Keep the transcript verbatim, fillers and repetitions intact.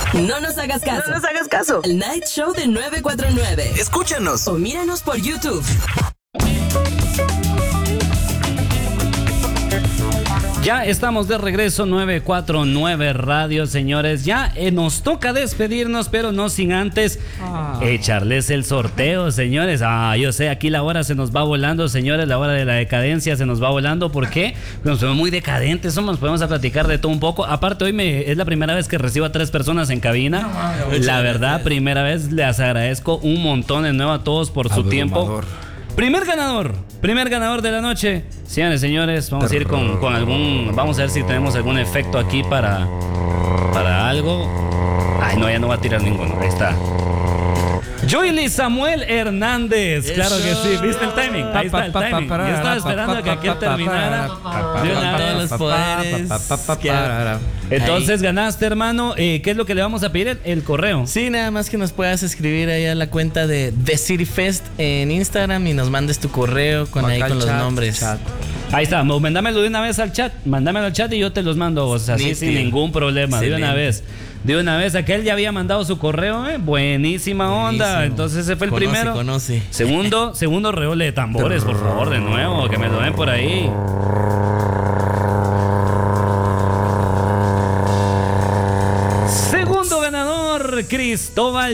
No nos hagas caso. No nos hagas caso. El Night Show de nueve cuatro nueve. Escúchanos O míranos por YouTube. Ya estamos de regreso, nueve cuatro nueve Radio, señores. Ya eh, nos toca despedirnos, pero no sin antes ah. echarles el sorteo, señores. Ah, yo sé, aquí la hora se nos va volando, señores. La hora de la decadencia se nos va volando. ¿Por qué? Nos vemos muy decadentes, somos, podemos a platicar de todo un poco. Aparte, hoy me, es la primera vez que recibo a tres personas en cabina. No, la verdad, primera vez, les agradezco un montón de nuevo a todos por su tiempo. Primer ganador, primer ganador de la noche. Señores, señores, vamos a ir con, con algún... Vamos a ver si tenemos algún efecto aquí para... Para algo. Ay, no, ya no va a tirar ninguno. Ahí está. Joely Samuel Hernández. Claro que sí, ¿viste el timing? Ahí está el timing. Yo estaba esperando a que aquel terminara de una vez los poderes. Entonces ganaste, hermano. Eh, ¿Qué es lo que le vamos a pedir? El, el correo. Sí, nada más que nos puedas escribir ahí a la cuenta de The City Fest en Instagram y nos mandes tu correo con ahí con los nombres. Chat. Ahí está, mándamelo de una vez al chat. Mándamelo al chat y yo te los mando, o sea, así sin ningún problema. Excelente. De una vez. De una vez, aquel ya había mandado su correo, ¿eh? Buenísima onda. Buenísimo. Entonces ese fue el conoce, primero. Conoce. Segundo, segundo reole de tambores, por favor, de nuevo, que me lo den por ahí. Segundo ganador, Cristóbal